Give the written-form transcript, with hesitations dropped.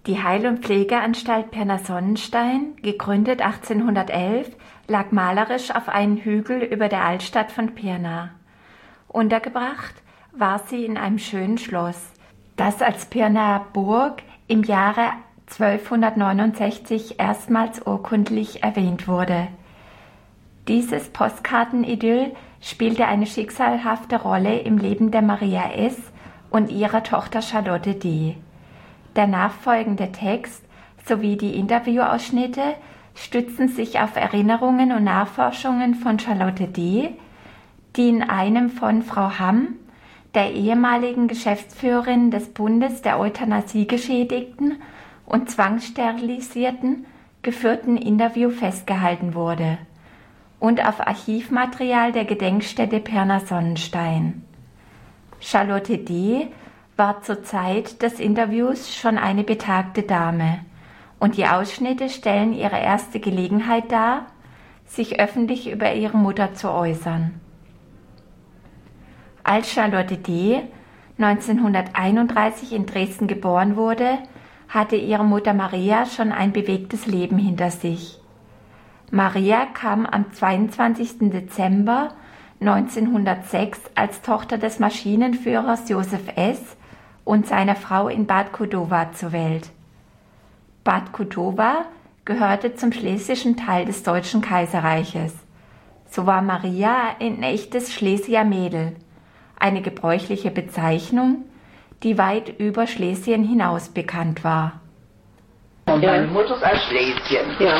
Die Heil- und Pflegeanstalt Pirna-Sonnenstein, gegründet 1811, lag malerisch auf einem Hügel über der Altstadt von Pirna. Untergebracht war sie in einem schönen Schloss, das als Pirna Burg im Jahre 1269 erstmals urkundlich erwähnt wurde. Dieses Postkartenidyll spielte eine schicksalhafte Rolle im Leben der Maria S. und ihrer Tochter Charlotte D. Der nachfolgende Text sowie die Interviewausschnitte stützen sich auf Erinnerungen und Nachforschungen von Charlotte D., die in einem von Frau Hamm, der ehemaligen Geschäftsführerin des Bundes der Euthanasiegeschädigten und Zwangssterilisierten, geführten Interview festgehalten wurde, und auf Archivmaterial der Gedenkstätte Pirna-Sonnenstein. Charlotte D. war zur Zeit des Interviews schon eine betagte Dame, und die Ausschnitte stellen ihre erste Gelegenheit dar, sich öffentlich über ihre Mutter zu äußern. Als Charlotte D. 1931 in Dresden geboren wurde, hatte ihre Mutter Maria schon ein bewegtes Leben hinter sich. Maria kam am 22. Dezember 1906 als Tochter des Maschinenführers Josef S. und seiner Frau in Bad Kudowa zur Welt. Bad Kudowa gehörte zum schlesischen Teil des Deutschen Kaiserreiches. So war Maria ein echtes Schlesier-Mädel, eine gebräuchliche Bezeichnung, die weit über Schlesien hinaus bekannt war. Und meine Mutter ist aus Schlesien. Ja.